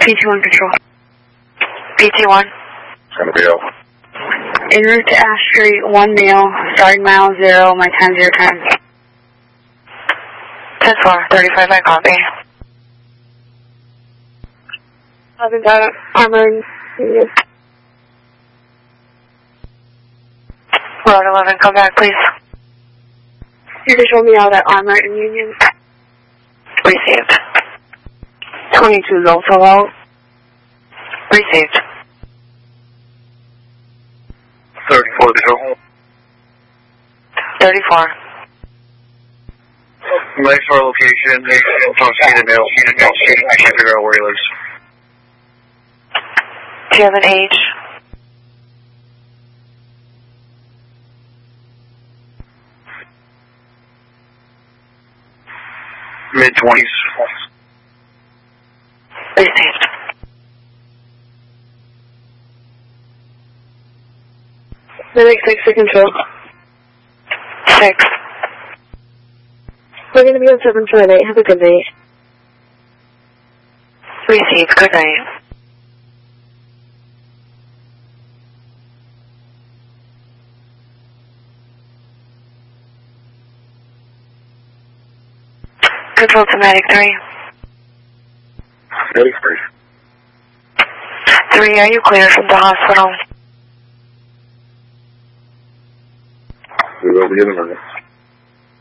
PT1 Control. PT1. Gonna be out. En route to Ash Street, 1 mile, starting mile 0, my time 0 time. 10-4, 35, I copy. 11 got armored. Road 11, come back, please. You can show me all that armor in Union. Received. 22 is also out. Received. 34 Control. 34. Nice for our location. Don't see the mail. I can't figure out where he lives. Do you have an age? Mid-20s. Received. Medic 6 to Control. 6. We're going to be on 748. Have a good night. Received. Good night. Control to Medic 3. Medic 3. 3, are you clear from the hospital? We will be in a minute.